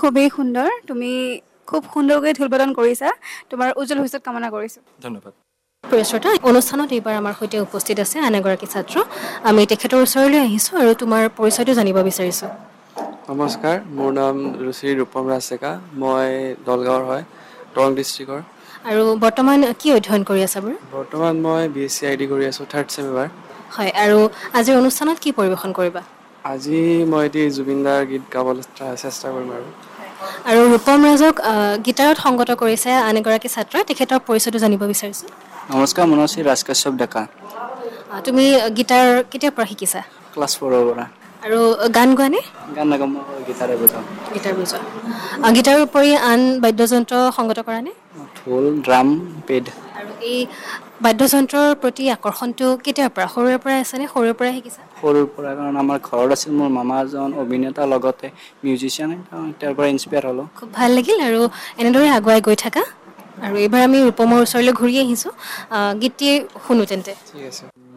খুবেই সুন্দৰ তুমি খুব সুন্দৰকৈ ঢোল বাদন কৰিছা তোমাৰ উজ্জ্বল ভৱিষ্যত কামনা কৰিছোঁ ধন্যবাদ প্ৰিয় শ্ৰোতা অনুষ্ঠানত এইবাৰ আমাৰ সৈতে উপস্থিত আছে আন এগৰাকী ছাত্ৰ আমি তেখেতৰ ওচৰলৈ আহিছোঁ আৰু তোমাৰ পৰিচয়টো জানিব বিচাৰিছোঁ নমস্কাৰ মোৰ নাম শ্ৰী ৰূপম ৰাজ ডেকা মই দলগাঁৱৰ হয় দৰং ডিষ্ট্ৰিক্টৰ আৰু বৰ্তমান কি অধ্যয়ন কৰি আছা বাৰু বৰ্তমান মই BSc ID কৰি আছোঁ 3rd চেম এবাৰ হয় আৰু আজিৰ অনুষ্ঠানত কি পৰিৱেশন কৰিবা আজি মই এটি জুবিনদাৰ গীত গাবলৈ চেষ্টা কৰিম আৰু ৰূপম ৰাজক গীটাৰত সংগত কৰিছে আন এগৰাকী ছাত্ৰই তেখেতৰ পৰিচয়টো জানিব বিচাৰিছোঁ নমস্কাৰ মোৰ নাম শ্ৰী ৰাজ কাশ্যপ ডেকা তুমি গীটাৰ কেতিয়াৰ পৰা শিকিছা ক্লাছ 4ৰ পৰা আৰু গান গোৱানে গান নাগাম মই গীটাৰে বজাওঁ গীটাৰ বজোৱা গীটাৰৰ উপৰি আন বাদ্যযন্ত্ৰ সংগত কৰা নে ঢোল ড্ৰাম পেড আৰু এই বাদ্যযন্ত্ৰৰ প্ৰতি আকৰ্ষণটো কেতিয়াৰ পৰা সৰুৰে পৰা আছেনে সৰুৰে পৰা শিকিছা সৰুৰ পৰা কাৰণ আমাৰ ঘৰত আছিল মোৰ মামা এজন অভিনেতা লগতে মিউজিচিয়ান তেওঁৰ পৰা ইনস্পায়াৰ হ'লোঁ খুব ভাল লাগিল আৰু এনেদৰে আগুৱাই গৈ থাকা আৰু এইবাৰ আমি ৰূপমৰ ওচৰলৈ ঘূৰি আহিছোঁ গীতটি শুনো তেন্তে ঠিক আছে